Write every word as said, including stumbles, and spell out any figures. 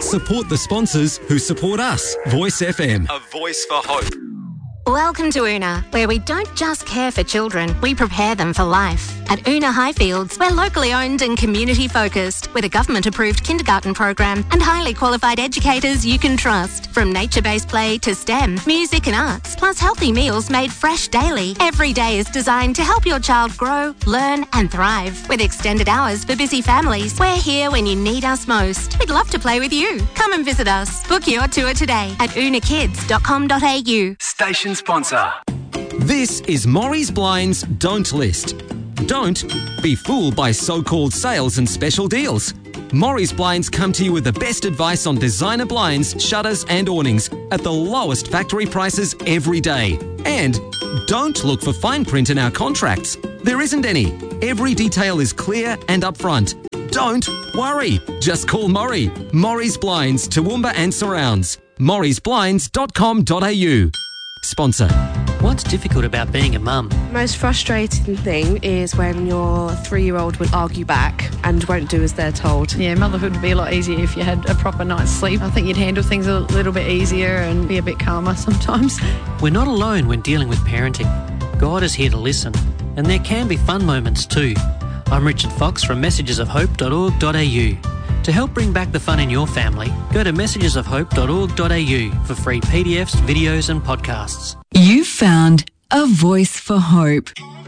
Support the sponsors who support us. Voice F M. A voice for hope. Welcome to Una, where we don't just care for children, we prepare them for life. At Una Highfields, we're locally owned and community focused, with a government-approved kindergarten program and highly qualified educators you can trust. From nature-based play to STEM, music and arts, plus healthy meals made fresh daily. Every day is designed to help your child grow, learn and thrive. With extended hours for busy families, we're here when you need us most. We'd love to play with you. Come and visit us. Book your tour today at una kids dot com dot a u. Station sponsor. This is Morrie's Blinds Don't List. Don't be fooled by so-called sales and special deals. Morrie's Blinds come to you with the best advice on designer blinds, shutters and awnings at the lowest factory prices every day. And don't look for fine print in our contracts. There isn't any. Every detail is clear and upfront. Don't worry. Just call Morrie. Morrie's Blinds, Toowoomba and surrounds. morries blinds dot com dot a u. Sponsor. What's difficult about being a mum? Most frustrating thing is when your three-year-old will argue back and won't do as they're told. Yeah, motherhood would be a lot easier if you had a proper night's sleep. I think you'd handle things a little bit easier and be a bit calmer sometimes. We're not alone when dealing with parenting. God is here to listen, and there can be fun moments too. I'm Richard Fox from messages of hope dot org dot a u. To help bring back the fun in your family, go to messages of hope dot org dot a u for free P D Fs, videos and podcasts. You found a voice for hope.